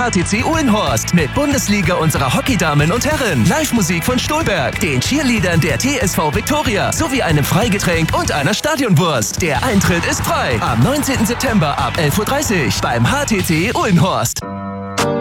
HTC Uhlenhorst mit Bundesliga unserer Hockeydamen und Herren, Live-Musik von Stolberg, den Cheerleadern der TSV Viktoria sowie einem Freigetränk und einer Stadionwurst. Der Eintritt ist frei. Am 19. September ab 11:30 Uhr beim HTC Uhlenhorst.